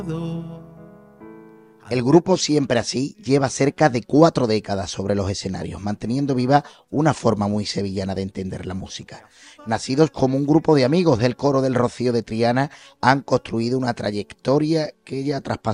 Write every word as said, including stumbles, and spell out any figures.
El grupo Siempre Así lleva cerca de cuatro décadas sobre los escenarios, manteniendo viva una forma muy sevillana de entender la música. Nacidos como un grupo de amigos del coro del Rocío de Triana, han construido una trayectoria que ya traspasa